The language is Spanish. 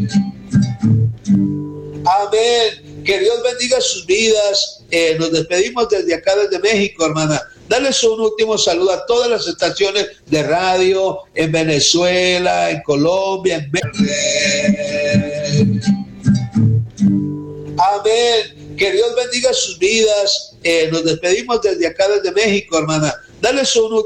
Amén. Que Dios bendiga sus vidas. Nos despedimos desde acá, desde México, hermana. Darles un último saludo a todas las estaciones de radio en Venezuela, en Colombia, en México. Amén. Que Dios bendiga sus vidas. Nos despedimos desde acá, desde México, hermana. Darles un último